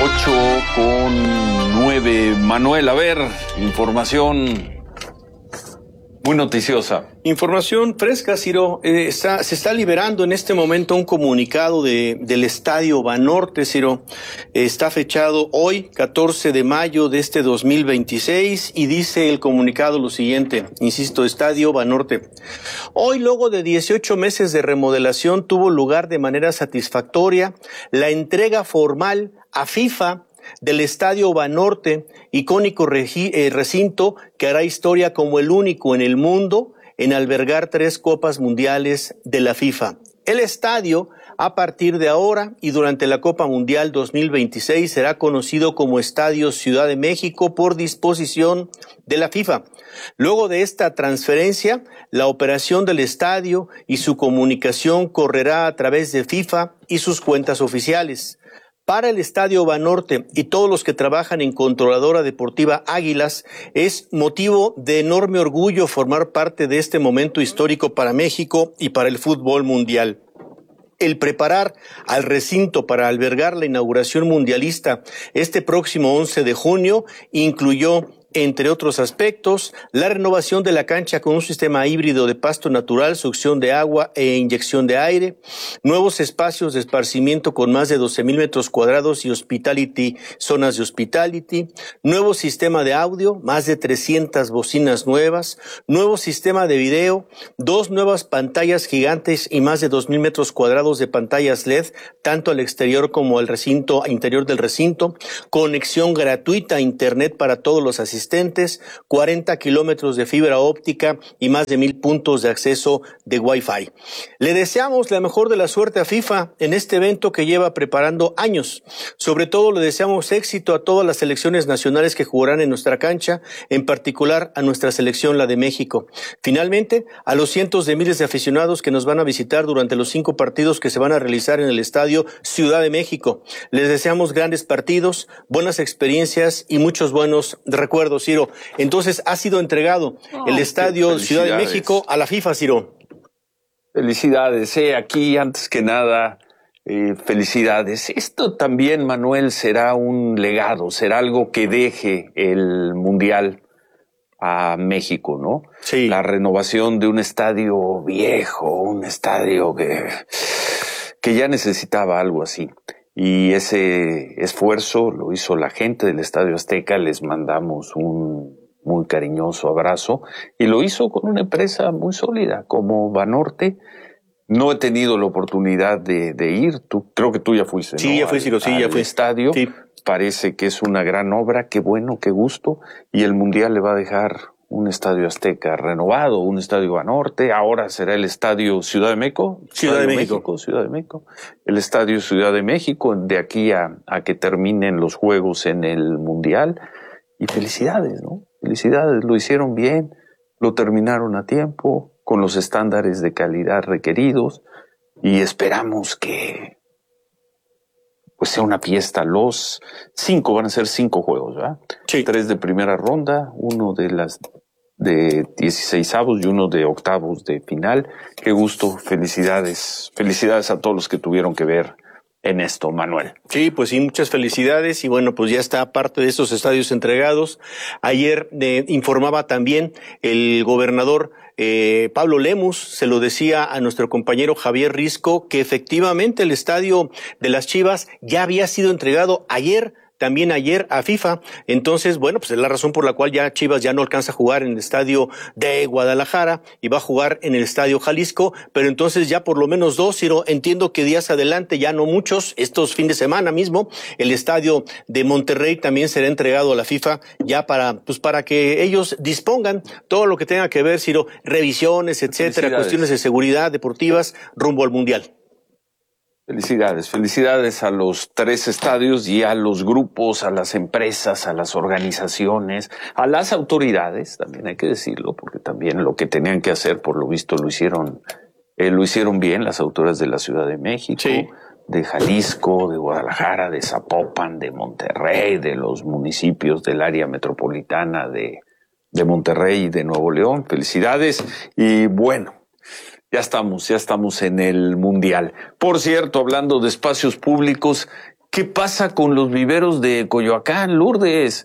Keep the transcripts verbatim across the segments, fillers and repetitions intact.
ocho con nueve. Manuel, a ver, información muy noticiosa. Información fresca, Ciro. Eh, está, se está liberando en este momento un comunicado de, del Estadio Banorte, Ciro. Eh, está fechado hoy, catorce de mayo de este dos mil veintiséis, y dice el comunicado lo siguiente, insisto, Estadio Banorte. Hoy, luego de dieciocho meses de remodelación, tuvo lugar de manera satisfactoria la entrega formal a FIFA del Estadio Banorte, icónico recinto que hará historia como el único en el mundo en albergar tres Copas Mundiales de la FIFA. El estadio, a partir de ahora y durante la Copa Mundial dos mil veintiséis, será conocido como Estadio Ciudad de México por disposición de la FIFA. Luego de esta transferencia, la operación del estadio y su comunicación correrá a través de FIFA y sus cuentas oficiales. Para el Estadio Banorte y todos los que trabajan en Controladora Deportiva Águilas, es motivo de enorme orgullo formar parte de este momento histórico para México y para el fútbol mundial. El preparar al recinto para albergar la inauguración mundialista este próximo once de junio incluyó, entre otros aspectos, la renovación de la cancha con un sistema híbrido de pasto natural, succión de agua e inyección de aire, nuevos espacios de esparcimiento con más de doce mil metros cuadrados y hospitality, zonas de hospitality, nuevo sistema de audio, más de trescientas bocinas nuevas, nuevo sistema de video, dos nuevas pantallas gigantes y más de dos mil metros cuadrados de pantallas L E D, tanto al exterior como al recinto, interior del recinto, conexión gratuita a internet para todos los asistentes, cuarenta kilómetros de fibra óptica y más de mil puntos de acceso de Wi-Fi. Le deseamos la mejor de la suerte a FIFA en este evento que lleva preparando años. Sobre todo le deseamos éxito a todas las selecciones nacionales que jugarán en nuestra cancha, en particular a nuestra selección, la de México. Finalmente, a los cientos de miles de aficionados que nos van a visitar durante los cinco partidos que se van a realizar en el Estadio Ciudad de México. Les deseamos grandes partidos, buenas experiencias y muchos buenos recuerdos, Ciro. Entonces, ha sido entregado oh, el Estadio Ciudad de México a la FIFA, Ciro. Felicidades, eh, aquí antes que nada, eh, felicidades. Esto también, Manuel, será un legado, será algo que deje el Mundial a México, ¿no? Sí. La renovación de un estadio viejo, un estadio que, que ya necesitaba algo así. Y ese esfuerzo lo hizo la gente del Estadio Azteca, les mandamos un muy cariñoso abrazo, y lo hizo con una empresa muy sólida como Banorte. No he tenido la oportunidad de, de ir, tú, creo que tú ya fuiste, sí, ¿no? Ya fui, Ciro, sí, al ya fui. Estadio, sí. Parece que es una gran obra, qué bueno, qué gusto, y el Mundial le va a dejar un Estadio Azteca renovado, un Estadio Banorte, ahora será el Estadio Ciudad de México. Ciudad de México. México. Ciudad de México. El Estadio Ciudad de México, de aquí a, a que terminen los Juegos en el Mundial. Y felicidades, ¿no? Felicidades, lo hicieron bien, lo terminaron a tiempo, con los estándares de calidad requeridos, y esperamos que pues sea una fiesta. Los cinco, van a ser cinco juegos, ¿verdad? Sí. Tres de primera ronda, uno de las de dieciseisavos y uno de octavos de final. Qué gusto, felicidades, felicidades a todos los que tuvieron que ver en esto, Manuel. Sí, pues sí, muchas felicidades, y bueno, pues ya está parte de estos estadios entregados. Ayer eh, informaba también el gobernador eh, Pablo Lemus, se lo decía a nuestro compañero Javier Risco, que efectivamente el estadio de las Chivas ya había sido entregado ayer, también ayer a FIFA. Entonces, bueno, pues es la razón por la cual ya Chivas ya no alcanza a jugar en el estadio de Guadalajara y va a jugar en el estadio Jalisco, pero entonces ya por lo menos dos, Ciro, entiendo que días adelante, ya no muchos, estos fin de semana mismo, el estadio de Monterrey también será entregado a la FIFA ya para, pues para que ellos dispongan todo lo que tenga que ver, Ciro, revisiones, etcétera, cuestiones de seguridad deportivas rumbo al Mundial. Felicidades, felicidades a los tres estadios y a los grupos, a las empresas, a las organizaciones, a las autoridades, también hay que decirlo, porque también lo que tenían que hacer, por lo visto, lo hicieron, eh, lo hicieron bien las autoridades de la Ciudad de México, sí. de Jalisco, de Guadalajara, de Zapopan, de Monterrey, de los municipios del área metropolitana de, de Monterrey y de Nuevo León. Felicidades y bueno. Ya estamos, ya estamos en el Mundial. Por cierto, hablando de espacios públicos, ¿Qué pasa con los viveros de Coyoacán, Lourdes?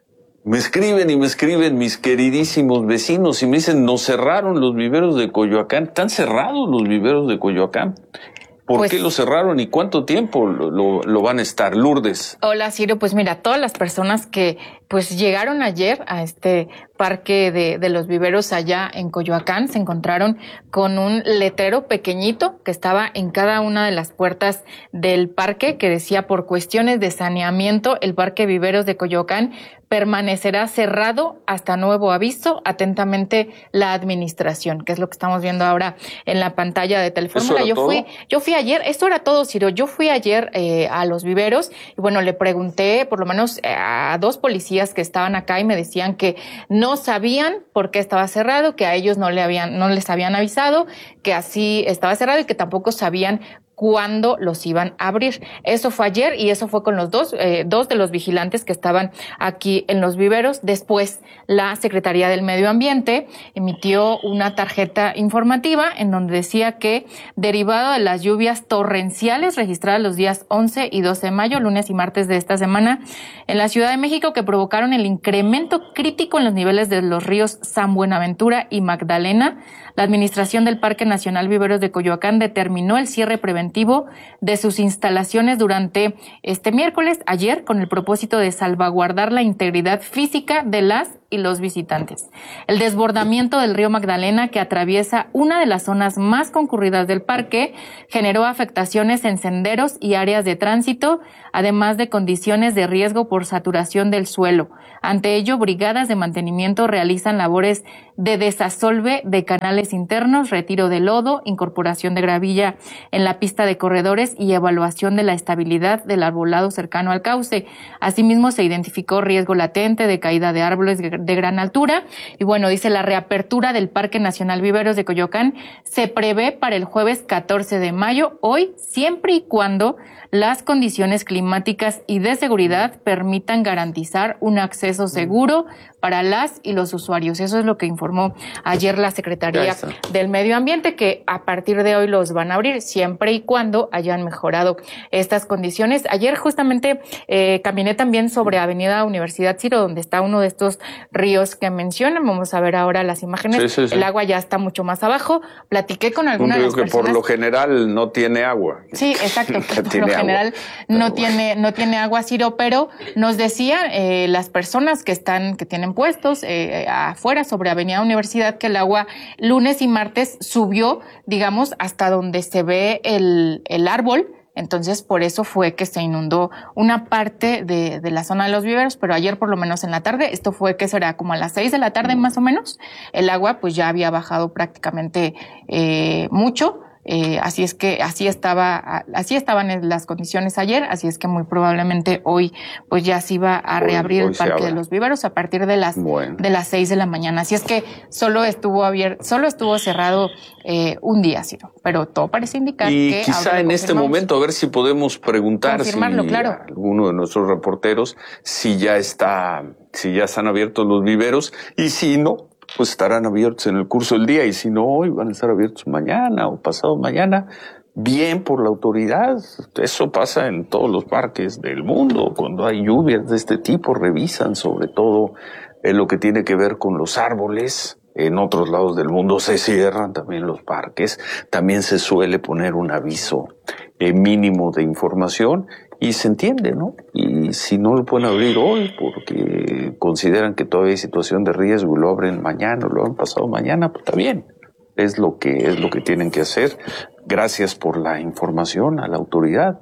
Me escriben y me escriben mis queridísimos vecinos y me dicen, nos cerraron los viveros de Coyoacán. Están cerrados los viveros de Coyoacán. ¿Por pues, qué lo cerraron y cuánto tiempo lo, lo, lo van a estar, Lourdes? Hola, Ciro. Pues mira, todas las personas que pues llegaron ayer a este parque de, de los viveros allá en Coyoacán se encontraron con un letrero pequeñito que estaba en cada una de las puertas del parque que decía, por cuestiones de saneamiento, el Parque Viveros de Coyoacán permanecerá cerrado hasta nuevo aviso. Atentamente, la administración, que es lo que estamos viendo ahora en la pantalla de Telefórmula. Yo fui, yo fui ayer, esto era todo, Ciro. Yo fui ayer eh, a los viveros y bueno, le pregunté por lo menos a dos policías que estaban acá y me decían que no sabían por qué estaba cerrado, que a ellos no le habían, no les habían avisado, que así estaba cerrado y que tampoco sabían cuándo los iban a abrir. Eso fue ayer y eso fue con los dos, eh, dos de los vigilantes que estaban aquí en los viveros. Después, la Secretaría del Medio Ambiente emitió una tarjeta informativa en donde decía que, derivado de las lluvias torrenciales registradas los días once y doce de mayo, lunes y martes de esta semana, en la Ciudad de México, que provocaron el incremento crítico en los niveles de los ríos San Buenaventura y Magdalena, la Administración del Parque Nacional Viveros de Coyoacán determinó el cierre preventivo de sus instalaciones durante este miércoles, ayer, con el propósito de salvaguardar la integridad física de las y los visitantes. El desbordamiento del río Magdalena, que atraviesa una de las zonas más concurridas del parque, generó afectaciones en senderos y áreas de tránsito, además de condiciones de riesgo por saturación del suelo. Ante ello, brigadas de mantenimiento realizan labores de desasolve de canales internos, retiro de lodo, incorporación de gravilla en la pista de corredores y evaluación de la estabilidad del arbolado cercano al cauce. Asimismo, se identificó riesgo latente de caída de árboles de gran altura. Y bueno, dice, la reapertura del Parque Nacional Viveros de Coyoacán se prevé para el jueves catorce de mayo, hoy, siempre y cuando las condiciones climáticas y de seguridad permitan garantizar un acceso seguro para las y los usuarios. Eso es lo que informó ayer la Secretaría del Medio Ambiente, que a partir de hoy los van a abrir siempre y cuando hayan mejorado estas condiciones. Ayer justamente eh, caminé también sobre Avenida Universidad Ciro, donde está uno de estos ríos que mencionan. Vamos a ver ahora las imágenes. Sí, sí, sí. El agua ya está mucho más abajo. Platiqué con algunas de las personas. Un río que por lo general no tiene agua. Sí, exacto. Por lo general no bueno. tiene no tiene agua, Ciro, pero nos decían eh, las personas que están que tienen puestos eh, afuera sobre Avenida Universidad que el agua lunes y martes subió, digamos, hasta donde se ve el, el árbol. Entonces, por eso fue que se inundó una parte de, de la zona de los viveros, pero ayer, por lo menos en la tarde, esto fue, ¿qué será? Como a las seis de la tarde más o menos, el agua pues ya había bajado prácticamente eh, mucho. Eh, así es que así estaba, así estaban las condiciones ayer, así es que muy probablemente hoy pues ya se iba a reabrir hoy, hoy el Parque de los Viveros a partir de las bueno. de las seis de la mañana. Así es que solo estuvo abierto, solo estuvo cerrado eh, un día, Ciro, pero todo parece indicar y que quizá en este momento a ver si podemos preguntar si claro. a alguno de nuestros reporteros si ya está, si ya están abiertos los viveros y si no, pues estarán abiertos en el curso del día y si no hoy van a estar abiertos mañana o pasado mañana, bien por la autoridad. Eso pasa en todos los parques del mundo. Cuando hay lluvias de este tipo revisan sobre todo en lo que tiene que ver con los árboles. En otros lados del mundo se cierran también los parques. También se suele poner un aviso eh, mínimo de información y se entiende, ¿no? Y si no lo pueden abrir hoy porque consideran que todavía hay situación de riesgo y lo abren mañana o lo han pasado mañana, pues está bien. Es lo que es lo que tienen que hacer. Gracias por la información a la autoridad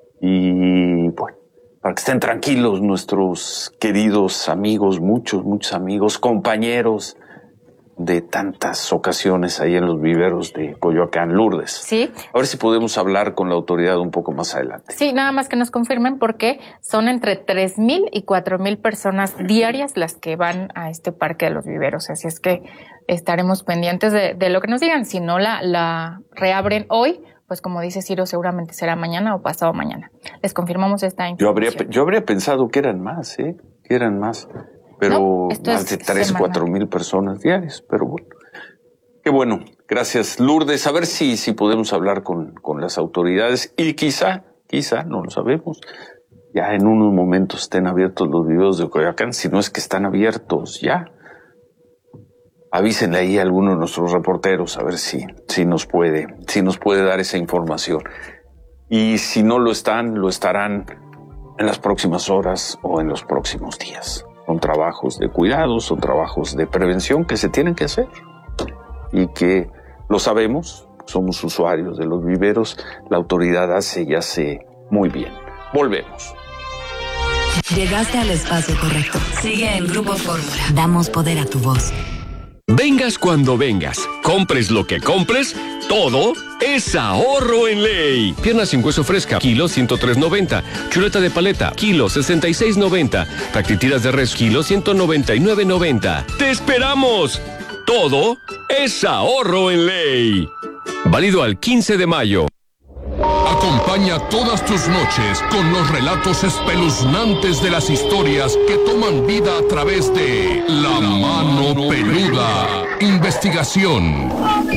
y bueno, para que estén tranquilos nuestros queridos amigos, muchos, muchos amigos, compañeros de tantas ocasiones ahí en los viveros de Coyoacán, Lourdes. Sí. A ver si podemos hablar con la autoridad un poco más adelante. Sí, nada más que nos confirmen porque son entre tres mil y cuatro mil personas diarias las que van a este parque de los viveros. Así es que estaremos pendientes de, de lo que nos digan. Si no la, la reabren hoy, pues como dice Ciro, seguramente será mañana o pasado mañana. Les confirmamos esta información. Yo habría, yo habría pensado que eran más, ¿eh? Que eran más. Pero no, más de tres, cuatro mil personas diarias, pero bueno. Qué bueno, gracias Lourdes. A ver si, si podemos hablar con, con las autoridades y quizá, quizá, no lo sabemos, ya en unos momentos estén abiertos los viveros de Coyoacán, si no es que están abiertos ya. Avísenle ahí a alguno de nuestros reporteros a ver si, si nos puede, si nos puede dar esa información. Y si no lo están, lo estarán en las próximas horas o en los próximos días. Son trabajos de cuidado, son trabajos de prevención que se tienen que hacer y que lo sabemos, somos usuarios de los viveros, la autoridad hace y hace muy bien. Volvemos. Llegaste al espacio correcto. Sigue en Grupo Fórmula. Damos poder a tu voz. Vengas cuando vengas, compres lo que compres, todo es ahorro en ley. Pierna sin hueso fresca, kilo ciento tres noventa. Chuleta de paleta, kilo sesenta y seis noventa. Tactitiras de res, kilo ciento noventa y nueve noventa. ¡Te esperamos! Todo es ahorro en ley. Válido al quince de mayo. Acompaña todas tus noches con los relatos espeluznantes de las historias que toman vida a través de La Mano Peluda. Investigación.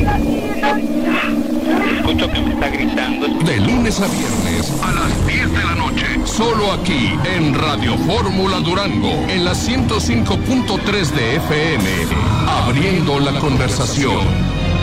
Escucho que me está gritando. De lunes a viernes a las diez de la noche. Solo aquí en Radio Fórmula Durango. En la ciento cinco punto tres de F M. Abriendo la conversación.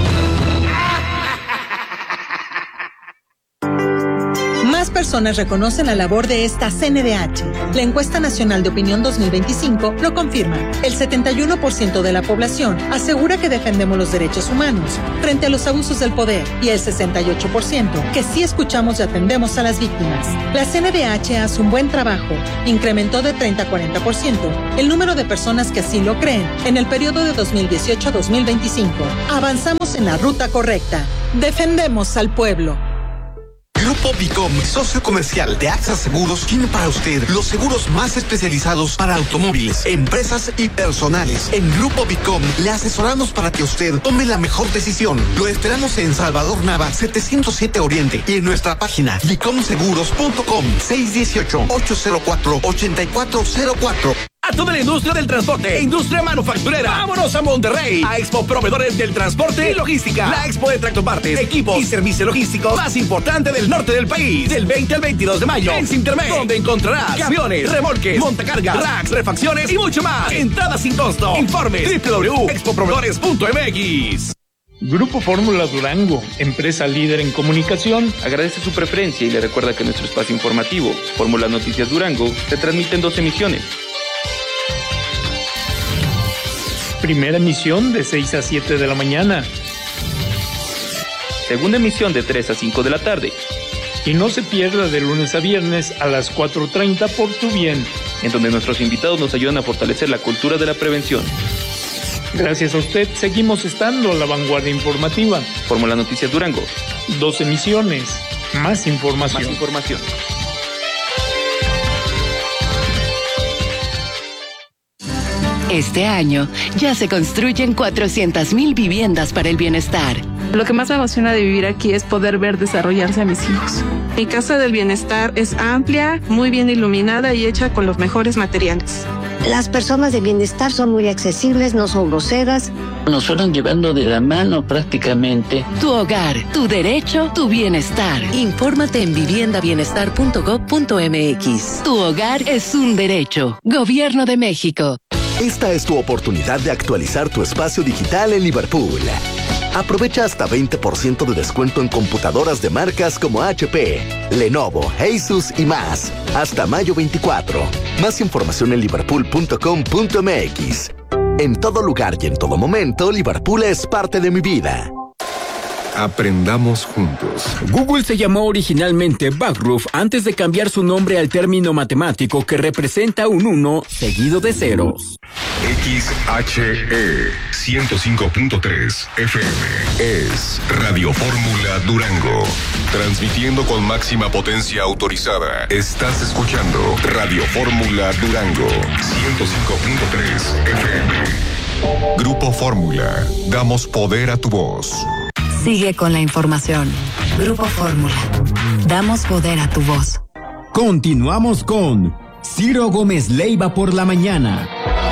Más personas reconocen la labor de esta C N D H. La encuesta nacional de opinión dos mil veinticinco lo confirma. El setenta y uno por ciento de la población asegura que defendemos los derechos humanos frente a los abusos del poder y el sesenta y ocho por ciento que sí escuchamos y atendemos a las víctimas. La C N D H hace un buen trabajo. Incrementó de treinta a cuarenta por ciento el número de personas que así lo creen en el periodo de dos mil dieciocho a dos mil veinticinco. Avanzamos en la ruta correcta. Defendemos al pueblo. Grupo Bicom, socio comercial de AXA Seguros, tiene para usted los seguros más especializados para automóviles, empresas y personales. En Grupo Bicom le asesoramos para que usted tome la mejor decisión. Lo esperamos en Salvador Nava, setecientos siete Oriente y en nuestra página bicom seguros punto com, seis uno ocho, ocho cero cuatro, ocho cuatro cero cuatro. A toda la industria del transporte e industria manufacturera. Vámonos a Monterrey, a Expo Proveedores del Transporte y Logística. La expo de tractopartes, equipos y servicios logísticos más importante del norte del país. Del veinte al veintidós de mayo en Sintermex, donde encontrarás camiones, remolques, montacargas, racks, refacciones y mucho más. Entrada sin costo. Informes doble u doble u doble u punto expo proveedores punto m x. Grupo Fórmula Durango, empresa líder en comunicación, agradece su preferencia y le recuerda que nuestro espacio informativo, Fórmula Noticias Durango, se transmite en dos emisiones. Primera emisión de seis a siete de la mañana. Segunda emisión de tres a cinco de la tarde. Y no se pierda de lunes a viernes a las cuatro treinta por tu bien. En donde nuestros invitados nos ayudan a fortalecer la cultura de la prevención. Gracias a usted, seguimos estando a la vanguardia informativa. Fórmula Noticias Durango. Dos emisiones, más información. Más información. Este año ya se construyen cuatrocientas mil viviendas para el bienestar. Lo que más me emociona de vivir aquí es poder ver desarrollarse a mis hijos. Mi casa del bienestar es amplia, muy bien iluminada y hecha con los mejores materiales. Las personas de bienestar son muy accesibles, no son groseras. Nos fueron llevando de la mano prácticamente. Tu hogar, tu derecho, tu bienestar. Infórmate en vivienda bienestar punto gob punto m x. Tu hogar es un derecho. Gobierno de México. Esta es tu oportunidad de actualizar tu espacio digital en Liverpool. Aprovecha hasta veinte por ciento de descuento en computadoras de marcas como H P, Lenovo, Asus y más. Hasta mayo veinticuatro. Más información en liverpool punto com punto m x. En todo lugar y en todo momento, Liverpool es parte de mi vida. Aprendamos juntos. Google se llamó originalmente Backroof antes de cambiar su nombre al término matemático que representa un uno seguido de ceros. X H E ciento cinco punto tres F M es Radio Fórmula Durango. Transmitiendo con máxima potencia autorizada. Estás escuchando Radio Fórmula Durango ciento cinco punto tres F M. Grupo Fórmula. Damos poder a tu voz. Sigue con la información. Grupo Fórmula. Damos poder a tu voz. Continuamos con Ciro Gómez Leiva por la mañana.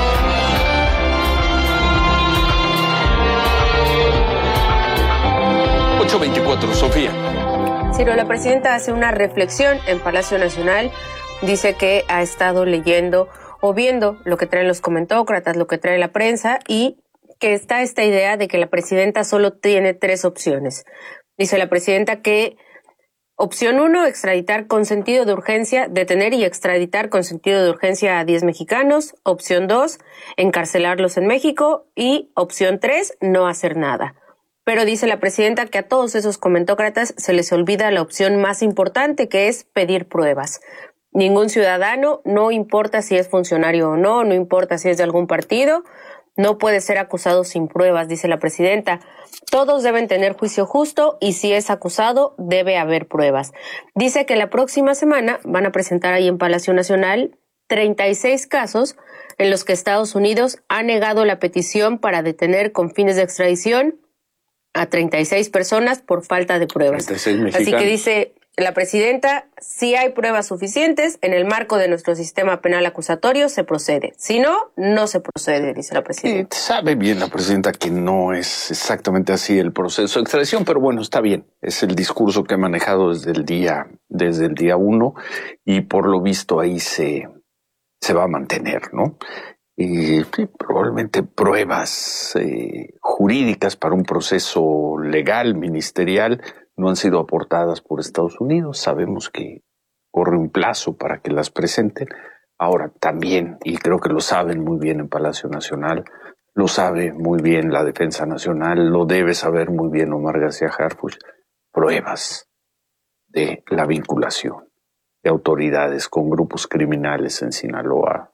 ocho veinticuatro, Sofía. Ciro, la presidenta hace una reflexión en Palacio Nacional dice que ha estado leyendo o viendo lo que traen los comentócratas, lo que trae la prensa, y que está esta idea de que la presidenta solo tiene tres opciones. Dice la presidenta que opción uno, extraditar con sentido de urgencia, detener y extraditar con sentido de urgencia a diez mexicanos. Opción dos, encarcelarlos en México. Y opción tres, no hacer nada. Pero dice la presidenta que a todos esos comentócratas se les olvida la opción más importante, que es pedir pruebas. Ningún ciudadano, no importa si es funcionario o no, no importa si es de algún partido, no puede ser acusado sin pruebas, dice la presidenta. Todos deben tener juicio justo y si es acusado debe haber pruebas. Dice que la próxima semana van a presentar ahí en Palacio Nacional treinta y seis casos en los que Estados Unidos ha negado la petición para detener con fines de extradición a treinta y seis personas por falta de pruebas. Así que dice la presidenta, si hay pruebas suficientes, en el marco de nuestro sistema penal acusatorio se procede. Si no, no se procede, dice la presidenta. Sí, sabe bien la presidenta que no es exactamente así el proceso de extradición, pero bueno, está bien. Es el discurso que ha manejado desde el día, desde el día uno, y por lo visto ahí se, se va a mantener, ¿no? Y sí, probablemente pruebas eh, jurídicas para un proceso legal, ministerial, no han sido aportadas por Estados Unidos. Sabemos que corre un plazo para que las presenten. Ahora también, y creo que lo saben muy bien en Palacio Nacional, lo sabe muy bien la Defensa Nacional, lo debe saber muy bien Omar García Harfuch, pruebas de la vinculación de autoridades con grupos criminales en Sinaloa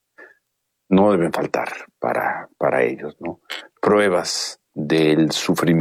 no deben faltar para, para ellos, ¿no? Pruebas del sufrimiento